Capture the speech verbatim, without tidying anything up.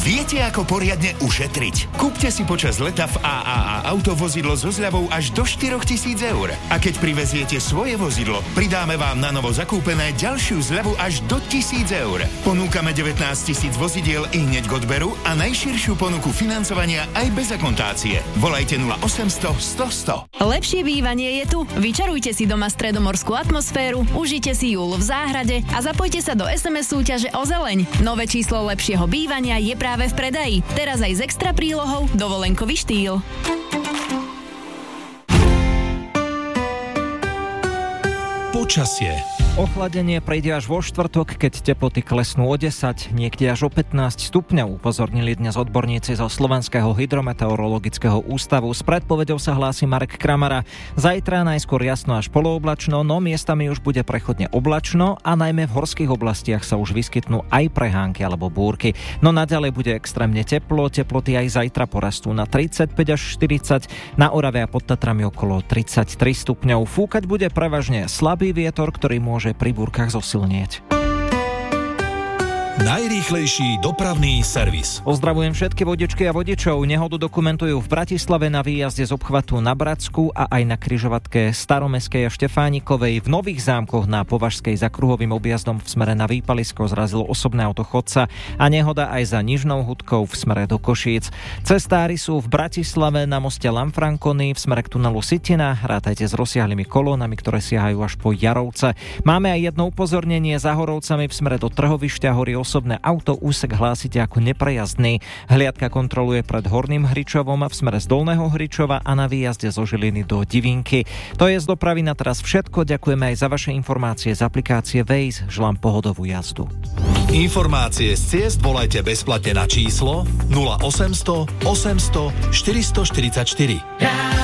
Viete, ako poriadne ušetriť? Kúpte si počas leta v á á á Auto vozidlo so zľavou až do štyritisíc eur. A keď priveziete svoje vozidlo, pridáme vám na novo zakúpené ďalšiu zľavu až do tisíc eur. Ponúkame devätnásť tisíc vozidiel i hneď k odberu a najširšiu ponuku financovania aj bez akontácie. Volajte nula osemsto sto sto. Lepšie bývanie je tu. Vyčarujte si doma stredomorskú atmosféru, užite si júl v záhrade a zapojte sa do es em es súťaže o zeleň. Nové číslo lepšieho bývania je práve v predaji. Teraz aj s extra prílohou dovolenkový štýl. Počasie. Ochladenie prejde až vo štvrtok, keď teploty klesnú o desať, niekde až o pätnásť stupňov, upozornili dnes odborníci zo Slovenského hydrometeorologického ústavu. S predpoveďou sa hlási Marek Kramara. Zajtra najskôr jasno až polooblačno, no miestami už bude prechodne oblačno a najmä v horských oblastiach sa už vyskytnú aj prehánky alebo búrky. No naďalej bude extrémne teplo, teploty aj zajtra porastú na tridsaťpäť až štyridsať, na Orave a pod Tatrami okolo tridsaťtri stupňov. Fúkať bude prevažne slabý vietor, ktorý môže pri búrkach zosilnieť. Najrýchlejší dopravný servis. Pozdravujem všetky vodičky a vodičov. Nehodu dokumentujú v Bratislave na výjazde z obchvatu na Bratsku a aj na križovatke Staromestskej a Štefánikovej. V Nových Zámkoch na Považskej za kruhovým objazdom v smere na Výpalisko zrazilo osobné auto chodca a nehoda aj za Nižnou Hudkou v smere do Košíc. Cestári sú v Bratislave na moste Lanfranconi v smere k tunelu Sitina. Rátajte s rozsiahlymi kolónami, ktoré siahajú až po Jarovce. Máme aj jedno upozornenie za Horovcami v smere do Trhovišťa hory osobné auto, úsek hlásite ako neprejazdný. Hliadka kontroluje pred Horným Hričovom v smere z Dolného Hričova a na výjazde zo Žiliny do Divinky. To je z dopravy na teraz všetko. Ďakujeme aj za vaše informácie z aplikácie Waze. Želám pohodovú jazdu. Informácie z ciest volajte bezplatne na číslo nula osemsto osemsto štyristoštyridsaťštyri.